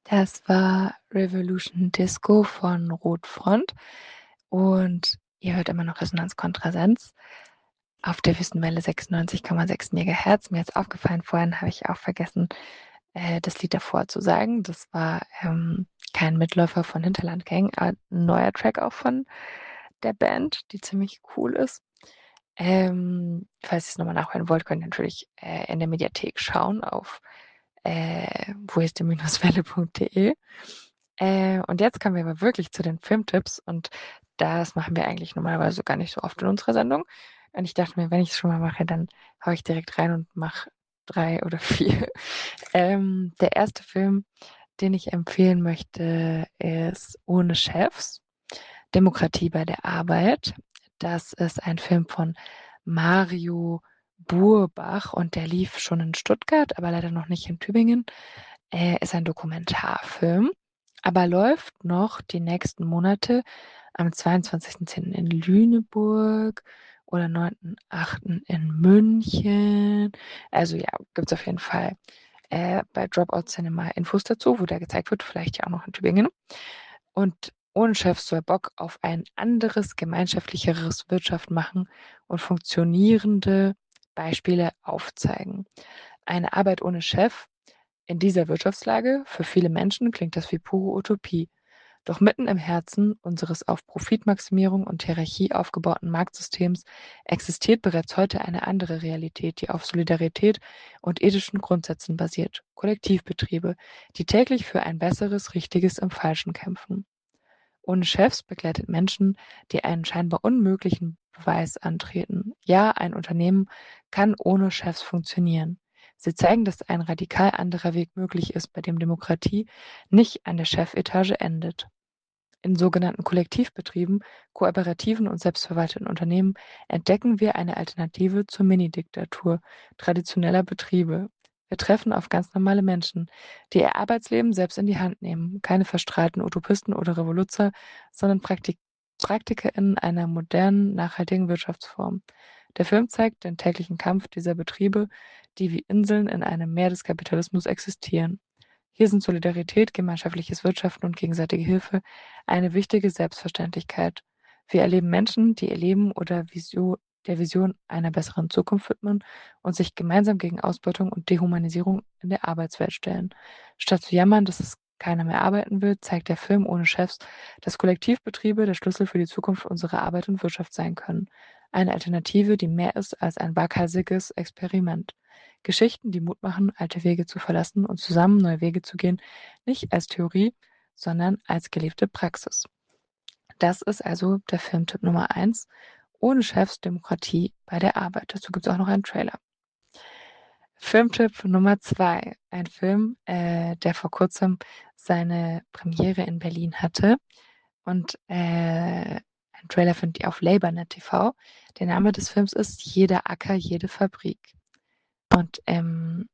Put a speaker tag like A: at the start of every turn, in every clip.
A: Das war Revolution Disco von Rotfront und ihr hört immer noch Resonanz Kontrasenz auf der Wüstenwelle 96,6 Megahertz. Mir ist aufgefallen, vorhin habe ich auch vergessen, das Lied davor zu sagen. Das war kein Mitläufer von Hinterland Gang, ein neuer Track auch von der Band, die ziemlich cool ist. Falls ihr es nochmal nachhören wollt, könnt ihr natürlich in der Mediathek schauen auf wo ist die-welle.de. Und jetzt kommen wir aber wirklich zu den Filmtipps und das machen wir eigentlich normalerweise gar nicht so oft in unserer Sendung. Und ich dachte mir, wenn ich es schon mal mache, dann haue ich direkt rein und mache 3 oder 4. Der erste Film, den ich empfehlen möchte, ist Ohne Chefs, Demokratie bei der Arbeit. Das ist ein Film von Mario Burbach und der lief schon in Stuttgart, aber leider noch nicht in Tübingen. Ist ein Dokumentarfilm, aber läuft noch die nächsten Monate am 22.10. in Lüneburg oder 9.8. in München. Also ja, gibt es auf jeden Fall bei Dropout Cinema Infos dazu, wo der gezeigt wird, vielleicht ja auch noch in Tübingen. Und ohne Chefs soll Bock auf ein anderes, gemeinschaftlicheres Wirtschaft machen und funktionierende Beispiele aufzeigen. Eine Arbeit ohne Chef in dieser Wirtschaftslage, für viele Menschen klingt das wie pure Utopie. Doch mitten im Herzen unseres auf Profitmaximierung und Hierarchie aufgebauten Marktsystems existiert bereits heute eine andere Realität, die auf Solidarität und ethischen Grundsätzen basiert. Kollektivbetriebe, die täglich für ein besseres, richtiges im Falschen kämpfen. Ohne Chefs begleitet Menschen, die einen scheinbar unmöglichen Beweis antreten. Ja, ein Unternehmen kann ohne Chefs funktionieren. Sie zeigen, dass ein radikal anderer Weg möglich ist, bei dem Demokratie nicht an der Chefetage endet. In sogenannten Kollektivbetrieben, Kooperativen und selbstverwalteten Unternehmen entdecken wir eine Alternative zur Minidiktatur traditioneller Betriebe. Wir treffen auf ganz normale Menschen, die ihr Arbeitsleben selbst in die Hand nehmen, keine verstrahlten Utopisten oder Revoluzer, sondern PraktikerInnen einer modernen, nachhaltigen Wirtschaftsform. Der Film zeigt den täglichen Kampf dieser Betriebe, die wie Inseln in einem Meer des Kapitalismus existieren. Hier sind Solidarität, gemeinschaftliches Wirtschaften und gegenseitige Hilfe eine wichtige Selbstverständlichkeit. Wir erleben Menschen, die ihr Leben oder der Vision einer besseren Zukunft widmen und sich gemeinsam gegen Ausbeutung und Dehumanisierung in der Arbeitswelt stellen. Statt zu jammern, dass es keiner mehr arbeiten will, zeigt der Film ohne Chefs, dass Kollektivbetriebe der Schlüssel für die Zukunft unserer Arbeit und Wirtschaft sein können. Eine Alternative, die mehr ist als ein waghalsiges Experiment. Geschichten, die Mut machen, alte Wege zu verlassen und zusammen neue Wege zu gehen, nicht als Theorie, sondern als gelebte Praxis. Das ist also der Filmtipp Nummer 1. Ohne Chefs Demokratie bei der Arbeit. Dazu gibt es auch noch einen Trailer. Filmtipp Nummer 2. Ein Film, der vor kurzem seine Premiere in Berlin hatte. Und ein Trailer findet ihr auf LabourNet TV. Der Name des Films ist Jeder Acker, jede Fabrik. Und im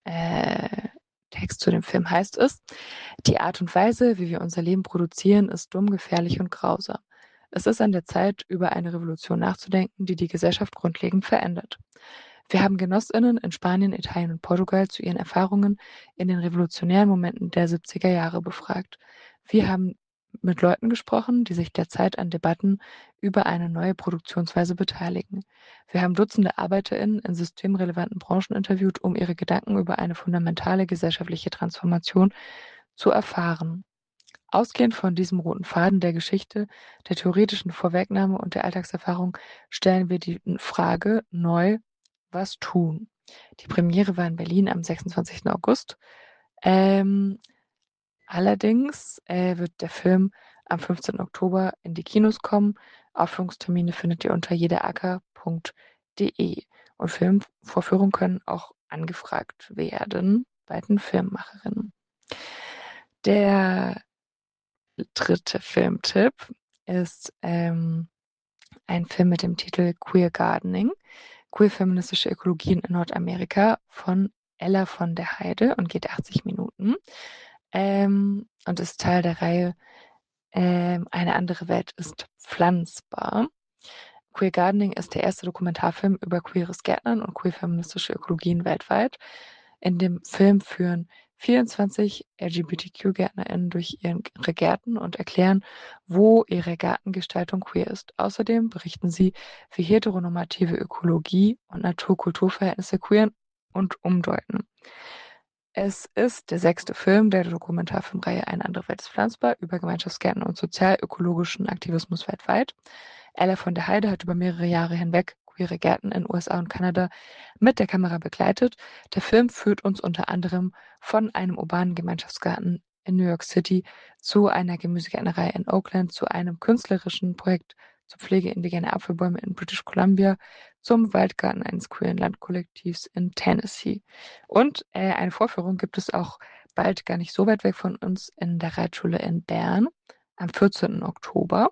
A: Text zu dem Film heißt es, die Art und Weise, wie wir unser Leben produzieren, ist dumm, gefährlich und grausam. Es ist an der Zeit, über eine Revolution nachzudenken, die die Gesellschaft grundlegend verändert. Wir haben Genossinnen in Spanien, Italien und Portugal zu ihren Erfahrungen in den revolutionären Momenten der 70er Jahre befragt. Wir haben mit Leuten gesprochen, die sich derzeit an Debatten über eine neue Produktionsweise beteiligen. Wir haben Dutzende ArbeiterInnen in systemrelevanten Branchen interviewt, um ihre Gedanken über eine fundamentale gesellschaftliche Transformation zu erfahren. Ausgehend von diesem roten Faden der Geschichte, der theoretischen Vorwegnahme und der Alltagserfahrung stellen wir die Frage neu, was tun? Die Premiere war in Berlin am 26. August. Ähm, allerdings wird der Film am 15. Oktober in die Kinos kommen. Aufführungstermine findet ihr unter jederacker.de. Und Filmvorführungen können auch angefragt werden bei den Filmemacherinnen. Der dritte Filmtipp ist ein Film mit dem Titel Queer Gardening, Queer feministische Ökologien in Nordamerika von Ella von der Heide und geht 80 Minuten und ist Teil der Reihe Eine andere Welt ist pflanzbar. Queer Gardening ist der erste Dokumentarfilm über queeres Gärtnern und queer feministische Ökologien weltweit. In dem Film führen 24 LGBTQ-GärtnerInnen durch ihre Gärten und erklären, wo ihre Gartengestaltung queer ist. Außerdem berichten sie, wie heteronormative Ökologie und Natur-Kultur-Verhältnisse queeren und umdeuten. Es ist der 6. Film der Dokumentarfilmreihe Eine andere Welt ist pflanzbar über Gemeinschaftsgärten und sozial-ökologischen Aktivismus weltweit. Ella von der Heide hat über mehrere Jahre hinweg queere Gärten in USA und Kanada mit der Kamera begleitet. Der Film führt uns unter anderem von einem urbanen Gemeinschaftsgarten in New York City zu einer Gemüsegärtnerei in Oakland, zu einem künstlerischen Projekt zur Pflege indigener Apfelbäume in British Columbia, zum Waldgarten eines queeren Landkollektivs in Tennessee. Und eine Vorführung gibt es auch bald gar nicht so weit weg von uns in der Reitschule in Bern am 14. Oktober.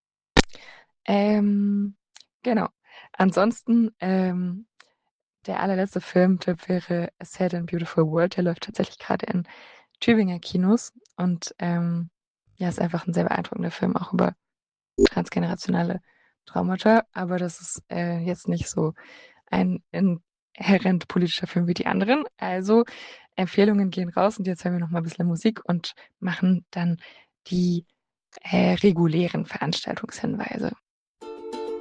A: Ähm, genau. Ansonsten, der allerletzte Filmtipp wäre A Sad and Beautiful World. Der läuft tatsächlich gerade in Tübinger Kinos und ja, ist einfach ein sehr beeindruckender Film, auch über transgenerationale Traumata. Aber das ist jetzt nicht so ein inhärent politischer Film wie die anderen. Also Empfehlungen gehen raus und jetzt hören wir noch mal ein bisschen Musik und machen dann die regulären Veranstaltungshinweise.